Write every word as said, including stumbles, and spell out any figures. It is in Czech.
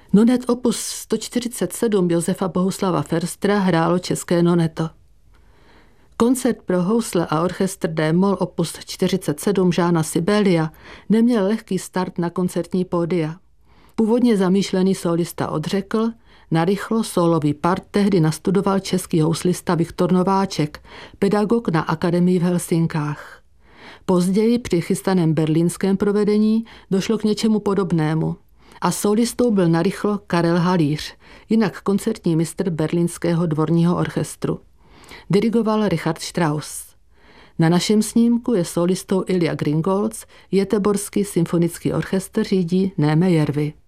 Nonet opus sto čtyřicet sedm Josefa Bohuslava Förstra hrálo české noneto. Koncert pro housle a orchestr D-moll opus čtyřicet sedm Žána Sibélia neměl lehký start na koncertní pódia. Původně zamýšlený solista odřekl, narychlo sólový part tehdy nastudoval český houslista Viktor Nováček, pedagog na akademii v Helsinkách. Později při chystaném berlínském provedení došlo k něčemu podobnému a solistou byl narychlo Karel Halíř, jinak koncertní mistr berlínského dvorního orchestru. Dirigoval Richard Strauss. Na našem snímku je solistou Ilja Gringolc, Göteborský symfonický orchestr řídí Néme Järvi.